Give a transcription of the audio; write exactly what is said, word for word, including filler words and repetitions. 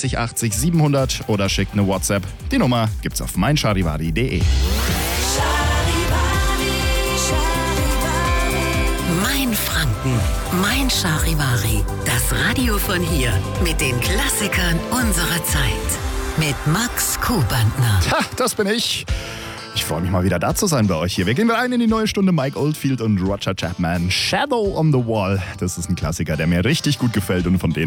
null achtzig siebenhundert oder schickt eine WhatsApp. Die Nummer gibt's auf meincharivari punkt de. Mein Franken, mein Charivari. Das Radio von hier mit den Klassikern unserer Zeit. Mit Max Kubantner. Ha, das bin ich. Ich freue mich mal wieder da zu sein bei euch hier. Wir gehen rein in die neue Stunde Mike Oldfield und Roger Chapman. Shadow on the Wall. Das ist ein Klassiker, der mir richtig gut gefällt und von denen